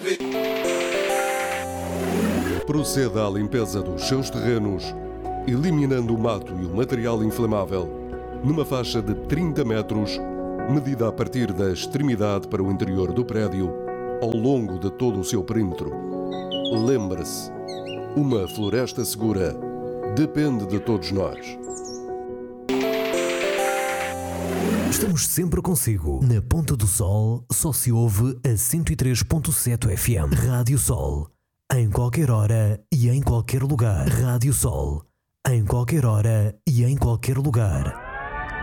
Proceda à limpeza dos seus terrenos, eliminando o mato e o material inflamável, numa faixa de 30 metros, medida a partir da extremidade para o interior do prédio, ao longo de todo o seu perímetro. Lembre-se, uma floresta segura depende de todos nós. Estamos sempre consigo. Na Ponta do Sol só se ouve a 103.7 FM. Rádio Sol. Em qualquer hora e em qualquer lugar. Rádio Sol. Em qualquer hora e em qualquer lugar.